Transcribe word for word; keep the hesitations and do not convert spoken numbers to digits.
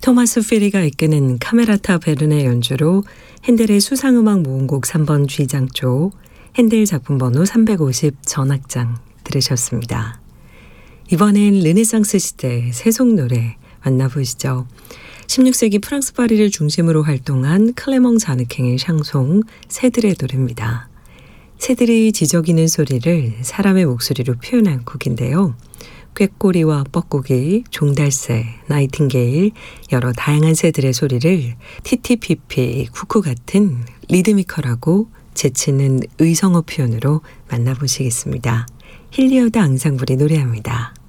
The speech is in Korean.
토마스 피리가 이끄는 카메라타 베르네 연주로 핸델의 수상음악 모음곡 삼 번 G장조, 핸델 작품 번호 삼백오십 전악장 들으셨습니다. 이번엔 르네상스 시대 세속 노래 만나보시죠. 십육 세기 프랑스 파리를 중심으로 활동한 클레몽 자느킹의 샹송 새들의 노래입니다. 새들이 지저귀는 소리를 사람의 목소리로 표현한 곡인데요. 꾀꼬리와 뻐꾸기, 종달새, 나이팅게일, 여러 다양한 새들의 소리를 티티피피, 쿠쿠 같은 리드미컬하고 재치있는 의성어 표현으로 만나보시겠습니다. 힐리어드 앙상블이 노래합니다.